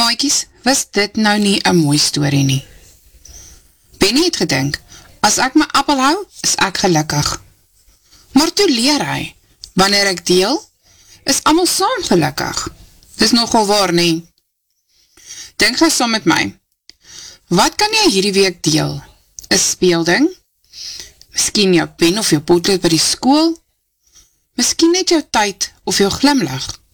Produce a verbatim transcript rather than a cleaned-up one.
Maatjies, was dit nou nie 'n mooi storie nie? Benny het gedink, as ek my appel hou, is ek gelukkig. Maar toe leer hy, wanneer ek deel, is almal saam gelukkig. Dis nogal waar nie. Dink gou saam met my, wat kan jy hierdie week deel? 'n Speelding? Miskien jou pen of jou potlood by die skool? Miskien net jou tyd of jou glimlach?